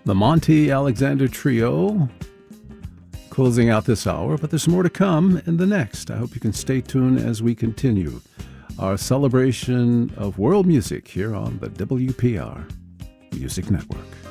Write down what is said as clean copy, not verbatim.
The Monty Alexander Trio closing out this hour, but there's more to come in the next. I hope you can stay tuned as we continue our celebration of world music here on the WPR Music Network.